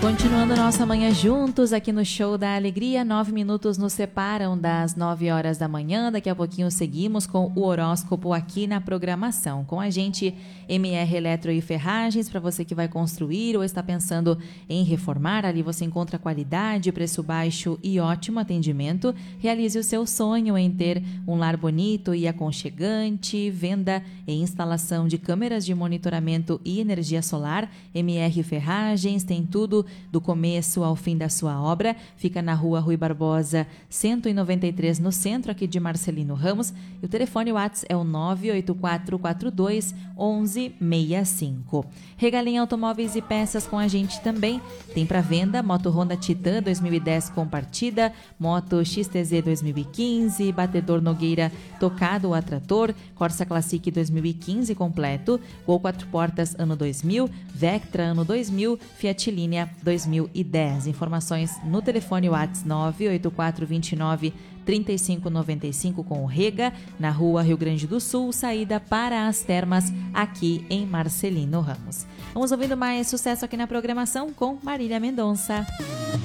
Continuando nossa manhã juntos aqui no Show da Alegria, 9 minutos nos separam das 9 horas da manhã. Daqui a pouquinho seguimos com o horóscopo aqui na programação. Com a gente, MR Eletro e Ferragens, para você que vai construir ou está pensando em reformar. Ali você encontra qualidade, preço baixo e ótimo atendimento. Realize o seu sonho em ter um lar bonito e aconchegante. Venda e instalação de câmeras de monitoramento e energia solar. MR Ferragens tem tudo do começo ao fim da sua obra. Fica na rua Rui Barbosa 193, no centro aqui de Marcelino Ramos, e o telefone WhatsApp é o 984421165. Regalinha Automóveis e Peças com a gente também. Tem para venda moto Honda Titan 2010 com partida, moto XTZ 2015, batedor Nogueira tocado a trator, Corsa Classic 2015 completo, Gol 4 portas ano 2000, Vectra ano 2000, Fiat Linea 2010. Informações no telefone WhatsApp 98429-3595 com o Rega, na rua Rio Grande do Sul, saída para as Termas, aqui em Marcelino Ramos. Vamos ouvindo mais sucesso aqui na programação com Marília Mendonça.